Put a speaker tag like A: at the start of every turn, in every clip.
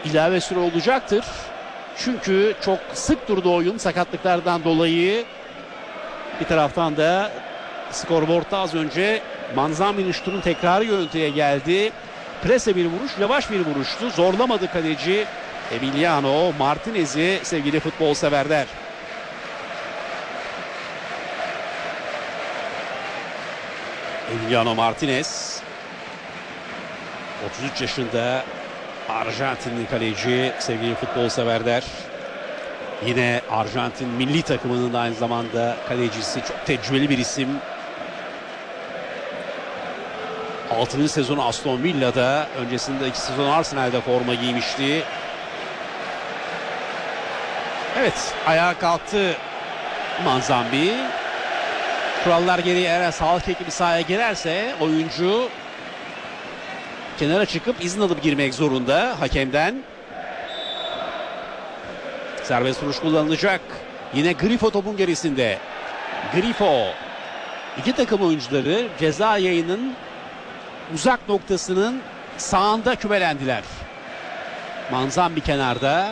A: ilave süre olacaktır. Çünkü çok sık durdu oyun sakatlıklardan dolayı. Bir taraftan da skorboardta az önce Manzambi'nin şutunun tekrarı görüntüye geldi. Prese bir vuruş, yavaş bir vuruştu. Zorlamadı kaleci Emiliano Martinez'i sevgili futbol severler. Emiliano Martinez 33 yaşında Arjantinli kaleci sevgili futbol severler. Yine Arjantin milli takımının aynı zamanda kalecisi, çok tecrübeli bir isim. 6. sezonu Aston Villa'da, öncesinde 2 sezon Arsenal'de forma giymişti. Evet, ayağa kalktı Manzambi. Kurallar gereği eğer sağlık ekibi sahaya girerse oyuncu kenara çıkıp izin alıp girmek zorunda hakemden. Serbest vuruş kullanılacak. Yine Grifo topun gerisinde. Grifo. İki takım oyuncuları ceza yayının uzak noktasının sağında kümelendiler. Manzambi kenarda.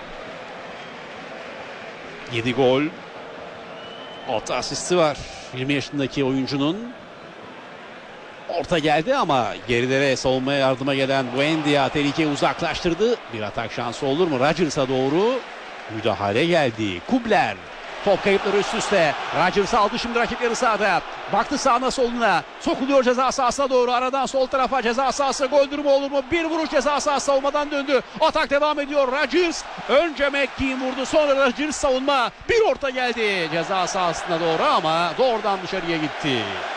A: 7 gol. 6 asisti var 20 yaşındaki oyuncunun. Orta geldi ama gerilere savunmaya yardıma gelen Buendia tehlikeyi uzaklaştırdı. Bir atak şansı olur mu? Rodgers'a doğru müdahale geldi. Kubler. Top kayıpları üst üste. Rodgers aldı şimdi rakip yarı sahada. Baktı sağına soluna. Sokuluyor ceza sahasına doğru. Aradan sol tarafa, ceza sahası gol durumu olur mu? Bir vuruş, ceza sahası savunmadan döndü. Atak devam ediyor. Rodgers önce McKean vurdu. Sonra Rodgers savunma. Bir orta geldi ceza sahasına doğru ama doğrudan dışarıya gitti.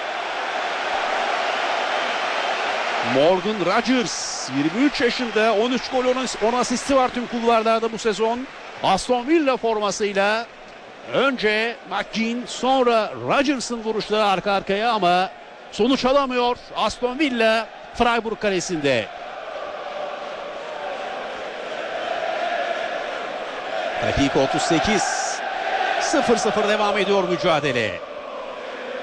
A: Morgan Rodgers 23 yaşında, 13 gol 10 asisti var tüm kulvarlarda bu sezon. Aston Villa formasıyla önce McKean, sonra Rodgers'ın vuruşları arka arkaya ama sonuç alamıyor Aston Villa Freiburg kalesinde. Dakika 38. 0-0 devam ediyor mücadele.